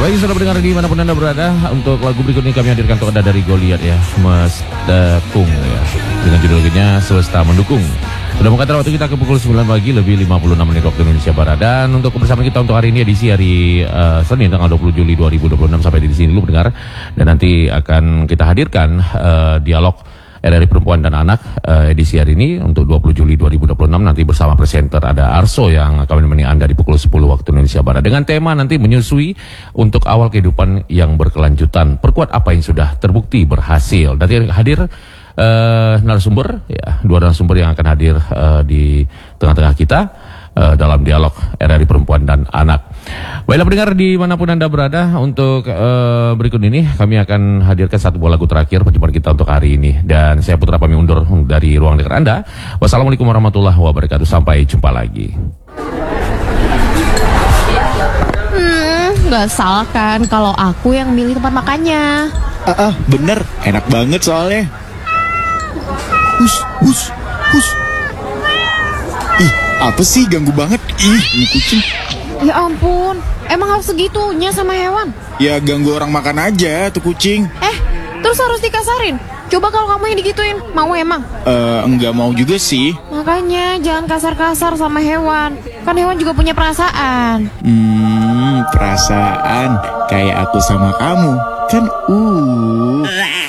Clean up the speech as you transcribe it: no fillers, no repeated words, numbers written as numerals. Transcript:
Baik, sudah mendengar dimanapun Anda berada. Untuk lagu berikut ini kami hadirkan untuk Anda dari Goliath ya, Mendukung ya, dengan judulnya Semesta Mendukung. Sudah mengatakan waktu kita ke pukul 9 pagi lebih 56 menit waktu Indonesia Barat. Dan untuk kebersamaan kita untuk hari ini edisi hari Senin tanggal 20 Juli 2026 sampai di sini dulu mendengar. Dan nanti akan kita hadirkan dialog RRI Perempuan dan Anak edisi hari ini untuk 20 Juli 2026 nanti bersama presenter ada Arso yang akan menemani Anda di pukul 10 waktu Indonesia Barat dengan tema nanti menyusui untuk awal kehidupan yang berkelanjutan, perkuat apa yang sudah terbukti berhasil. Nanti hadir narasumber ya, dua narasumber yang akan hadir di tengah-tengah kita dalam dialog RRI Perempuan dan Anak. Baiklah pendengar dimanapun Anda berada, untuk berikut ini kami akan hadirkan satu buah lagu terakhir perjumpaan kita untuk hari ini. Dan saya Putra pamit undur dari ruang dengar Anda. Wassalamualaikum warahmatullahi wabarakatuh. Sampai jumpa lagi. Gak salah kan kalau aku yang milih tempat makannya. Bener, enak banget soalnya. Hus. Ih, apa sih ganggu banget? Ih, ini kucing. Ya ampun, emang harus segitunya sama hewan? Ya ganggu orang makan aja tuh kucing. Terus harus dikasarin? Coba kalau kamu yang digituin, mau emang? Enggak mau juga sih. Makanya jangan kasar-kasar sama hewan. Kan hewan juga punya perasaan. Perasaan kayak aku sama kamu. Kan